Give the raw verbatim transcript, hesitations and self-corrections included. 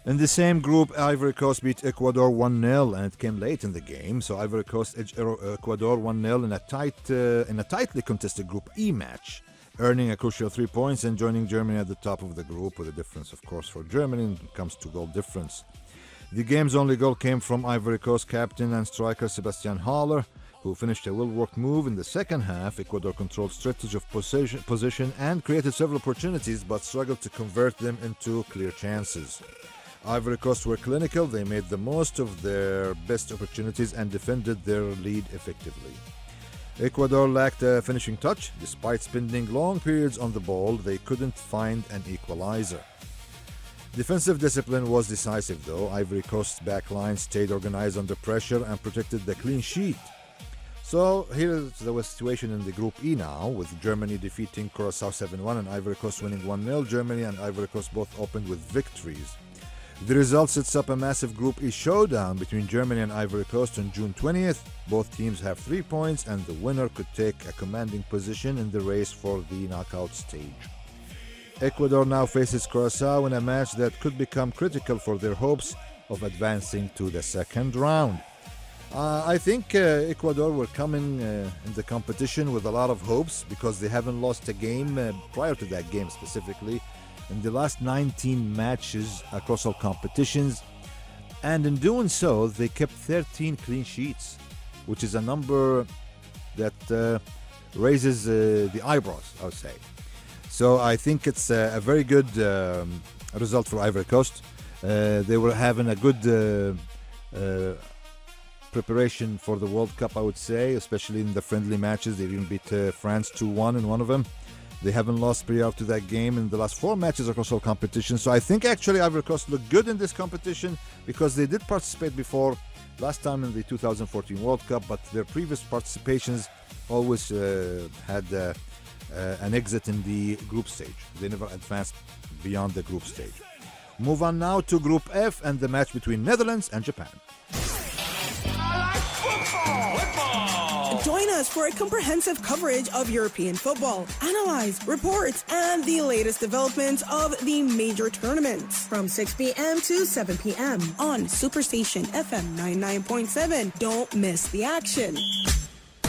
In the same group, Ivory Coast beat Ecuador one nil, and it came late in the game. So Ivory Coast edged Ecuador one nil in a tight, uh, in a tightly contested Group E match, earning a crucial three points and joining Germany at the top of the group, with a difference, of course, for Germany when it comes to goal difference. The game's only goal came from Ivory Coast captain and striker Sebastian Haller, who finished a well-worked move in the second half. Ecuador controlled strategy of position, position and created several opportunities, but struggled to convert them into clear chances. Ivory Coast were clinical. They made the most of their best opportunities and defended their lead effectively. Ecuador lacked a finishing touch. Despite spending long periods on the ball, they couldn't find an equalizer. Defensive discipline was decisive, though. Ivory Coast's backline stayed organized under pressure and protected the clean sheet. So here's the situation in the Group E now, with Germany defeating Curacao seven one and Ivory Coast winning one nil. Germany and Ivory Coast both opened with victories. The result sets up a massive Group E showdown between Germany and Ivory Coast on June twentieth. Both teams have three points, and the winner could take a commanding position in the race for the knockout stage. Ecuador now faces Curacao in a match that could become critical for their hopes of advancing to the second round. Uh, I think uh, Ecuador were coming uh, in the competition with a lot of hopes, because they haven't lost a game uh, prior to that game specifically in the last nineteen matches across all competitions, and in doing so they kept thirteen clean sheets, which is a number that uh, raises uh, the eyebrows, I would say. So I think it's a, a very good um, result for Ivory Coast. Uh, they were having a good uh, uh, preparation for the World Cup, I would say, especially in the friendly matches. They even beat uh, France two one in one of them. They haven't lost prior to that game in the last four matches across all competitions. So I think actually Ivory Coast looked good in this competition, because they did participate before, last time in the two thousand fourteen World Cup, but their previous participations always uh, had uh, uh, an exit in the group stage. They never advanced beyond the group stage. Move on now to Group F and the match between Netherlands and Japan. Join us for a comprehensive coverage of European football, analyze, reports, and the latest developments of the major tournaments from six p.m. to seven p.m. on Superstation F M ninety-nine point seven. Don't miss the action.